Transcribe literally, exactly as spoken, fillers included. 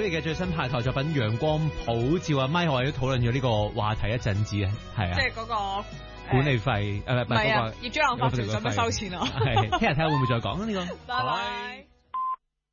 你嘅最新拍台作品《陽光普照》啊，咪我哋都討論咗呢個話題一陣子啊，係啊， 即係嗰個管理費誒唔係嗰個業主立案法團想唔想收錢啊？ 係聽日睇下會唔會再講呢個。 拜拜。